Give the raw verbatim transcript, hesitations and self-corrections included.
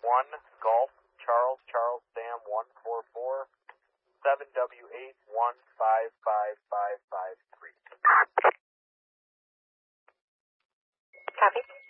one Golf Charles Charles Sam one four four seven W eight one five five five five three. Copy.